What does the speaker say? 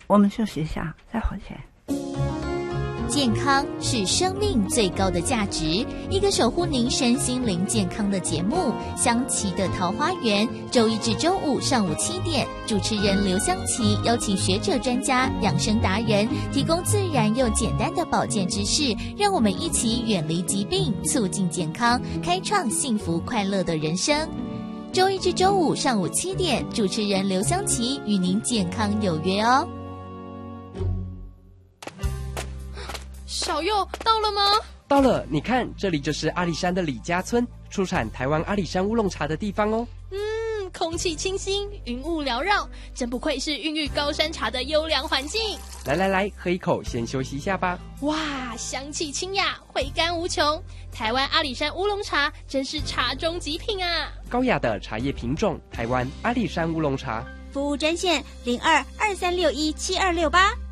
我们休息一下，再回去。 健康是生命最高的价值，一个守护您身心灵健康的节目《香琪的桃花源》，周一至周五上午7点，主持人刘香琪邀请学者专家、养生达人，提供自然又简单的保健知识，让我们一起远离疾病，促进健康，开创幸福快乐的人生。周一至周五上午7点，主持人刘香琪与您健康有约哦。 小佑到了吗？ 到了，你看，这里就是阿里山的李家村，出产台湾阿里山乌龙茶的地方哦。 空气清新，云雾缭绕，真不愧是孕育高山茶的优良环境。 来，喝一口，先休息一下吧。 哇，香气清雅，回甘无穷。台湾阿里山乌龙茶真是茶中极品啊！ 高雅的茶叶品种，台湾阿里山乌龙茶。 服务专线0223617268。